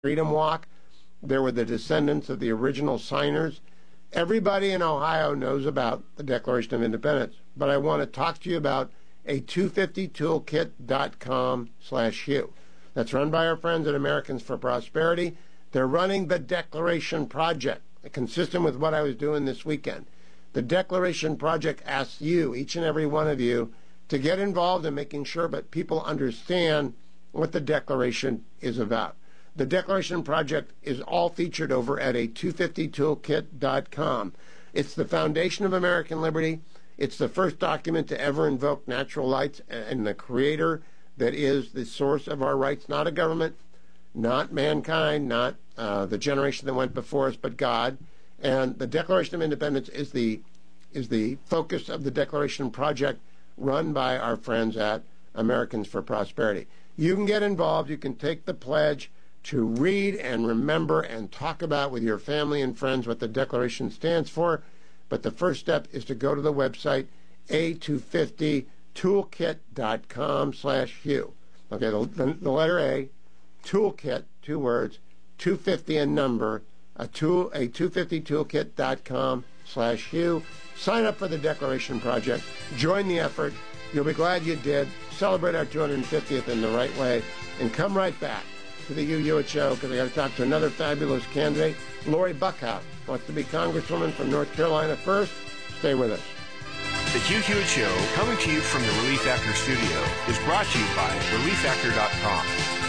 Freedom Walk. There were the descendants of the original signers. Everybody in Ohio knows about the Declaration of Independence, but I want to talk to you about a 250toolkit.com/Hugh. That's run by our friends at Americans for Prosperity. They're running the Declaration Project, consistent with what I was doing this weekend. The Declaration Project asks you, each and every one of you, to get involved in making sure that people understand what the Declaration is about. The Declaration Project is all featured over at a 250toolkit.com. It's the foundation of American liberty. It's the first document to ever invoke natural rights and the Creator that is the source of our rights, not a government, not mankind, not the generation that went before us, but God. And the Declaration of Independence is the focus of the Declaration Project, run by our friends at Americans for Prosperity. You can get involved. You can take the pledge to read and remember and talk about with your family and friends what the Declaration stands for. But the first step is to go to the website, a250toolkit.com/Hugh. Okay, the letter A, toolkit, 2 words, 250 and number, a 250toolkit.com/Hugh. Sign up for the Declaration Project. Join the effort. You'll be glad you did. Celebrate our 250th in the right way. And come right back to the Hugh Hewitt Show, because I got to talk to another fabulous candidate. Lori Buckhout wants to be Congresswoman from North Carolina first. Stay with us. The Hugh Hewitt Show, coming to you from the Relief Factor studio, is brought to you by ReliefFactor.com.